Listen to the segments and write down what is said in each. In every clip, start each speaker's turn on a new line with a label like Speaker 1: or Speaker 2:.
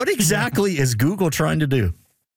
Speaker 1: What exactly is Google trying to do?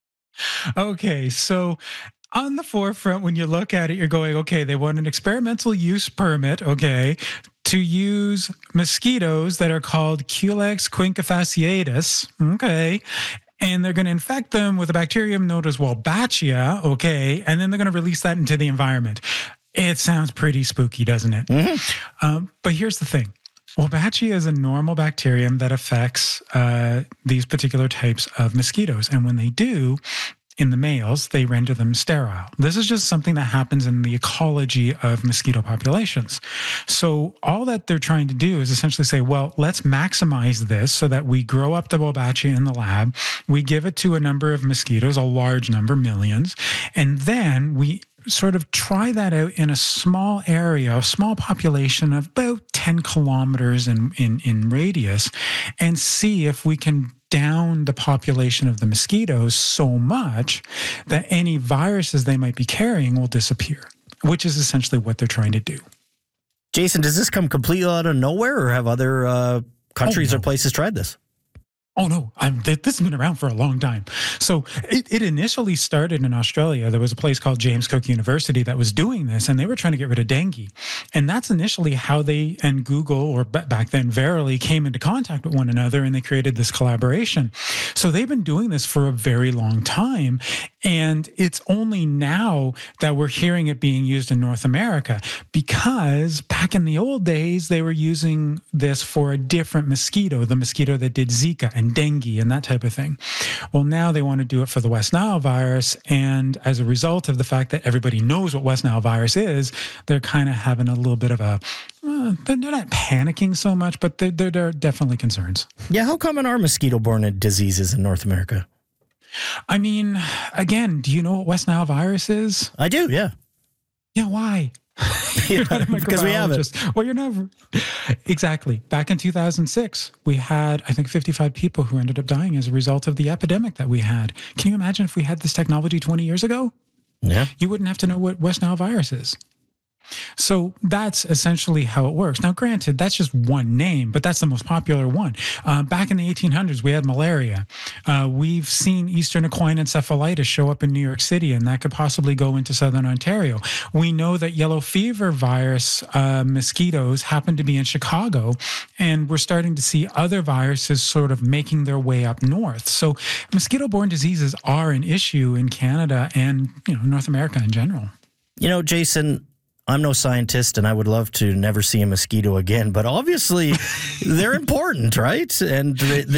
Speaker 2: Okay, so on the forefront, when you look at it, you're going, okay, they want an experimental use permit, okay, to use mosquitoes that are called Culex quincunfasciatus, okay, and they're going to infect them with a bacterium known as Wolbachia, okay, and then they're going to release that into the environment. It sounds pretty spooky, doesn't it?
Speaker 1: Mm-hmm.
Speaker 2: But here's the thing. Wolbachia is a normal bacterium that affects these particular types of mosquitoes. And when they do, in the males, they render them sterile. This is just something that happens in the ecology of mosquito populations. So all that they're trying to do is essentially say, well, let's maximize this so that we grow up the Wolbachia in the lab, we give it to a number of mosquitoes, a large number, millions, and then we sort of try that out in a small area, a small population of about 10 kilometers in radius, and see if we can down the population of the mosquitoes so much that any viruses they might be carrying will disappear, which is essentially what they're trying to do.
Speaker 1: Jason, does this come completely out of nowhere, or have other countries or places tried this?
Speaker 2: Oh, no, this has been around for a long time. So it initially started in Australia. There was a place called James Cook University that was doing this, and they were trying to get rid of dengue. And that's initially how they and Google, or back then Verily, came into contact with one another, and they created this collaboration. So they've been doing this for a very long time. And it's only now that we're hearing it being used in North America, because back in the old days, they were using this for a different mosquito, the mosquito that did Zika and dengue and that type of thing. Well, now they want to do it for the West Nile virus. And as a result of the fact that everybody knows what West Nile virus is, they're kind of having a little bit of a, they're not panicking so much, but there are definitely concerns.
Speaker 1: Yeah, how common are mosquito-borne diseases in North America?
Speaker 2: I mean, again, do you know what West Nile virus is?
Speaker 1: I do, yeah.
Speaker 2: Yeah, why? You're not a
Speaker 1: because we have it.
Speaker 2: Well, you're never. Exactly. Back in 2006, we had, I think, 55 people who ended up dying as a result of the epidemic that we had. Can you imagine if we had this technology 20 years ago?
Speaker 1: Yeah.
Speaker 2: You wouldn't have to know what West Nile virus is. So that's essentially how it works. Now, granted, that's just one name, but that's the most popular one. Back in the 1800s, we had malaria. We've seen Eastern equine encephalitis show up in New York City, and that could possibly go into Southern Ontario. We know that yellow fever virus mosquitoes happen to be in Chicago, and we're starting to see other viruses sort of making their way up north. So mosquito-borne diseases are an issue in Canada and, North America in general.
Speaker 1: Jason, I'm no scientist, and I would love to never see a mosquito again, but obviously they're important, right? And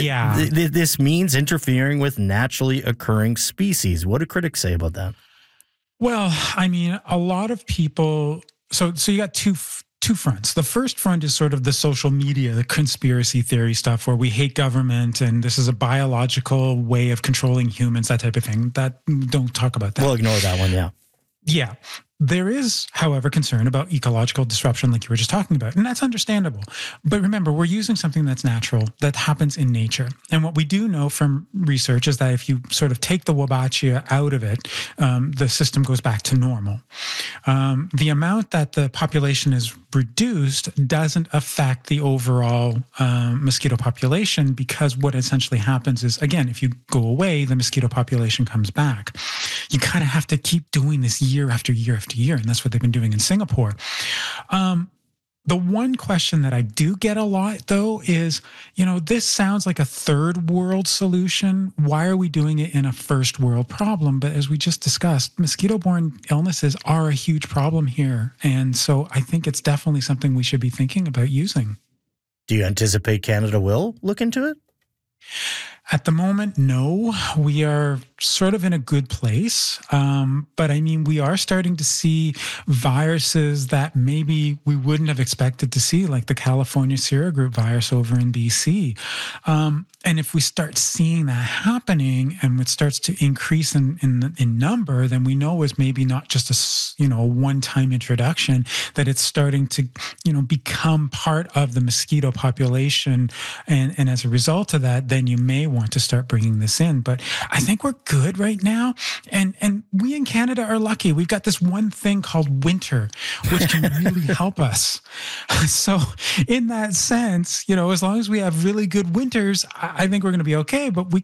Speaker 1: this means interfering with naturally occurring species. What do critics say about that?
Speaker 2: Well, I mean, a lot of people, so you got two fronts. The first front is sort of the social media, the conspiracy theory stuff where we hate government and this is a biological way of controlling humans, that type of thing. Don't talk about that.
Speaker 1: We'll ignore that one, yeah.
Speaker 2: Yeah. There is, however, concern about ecological disruption like you were just talking about, and that's understandable. But remember, we're using something that's natural, that happens in nature. And what we do know from research is that if you sort of take the Wolbachia out of it, the system goes back to normal. The amount that the population is reduced doesn't affect the overall mosquito population, because what essentially happens is, again, if you go away, the mosquito population comes back. You kind of have to keep doing this year after year after year, and that's what they've been doing in Singapore. The one question that I do get a lot, though, is, this sounds like a third world solution. Why are we doing it in a first world problem? But as we just discussed, mosquito-borne illnesses are a huge problem here. And so I think it's definitely something we should be thinking about using.
Speaker 1: Do you anticipate Canada will look into it?
Speaker 2: At the moment, no. We are sort of in a good place. But I mean, we are starting to see viruses that maybe we wouldn't have expected to see, like the California serogroup virus over in BC. And if we start seeing that happening and it starts to increase in number, then we know it's maybe not just a one-time introduction, that it's starting to, become part of the mosquito population. And as a result of that, then you may want to start bringing this in. But I think we're good right now. And we in Canada are lucky. We've got this one thing called winter, which can really help us. So in that sense, as long as we have really good winters, I think we're going to be okay, but we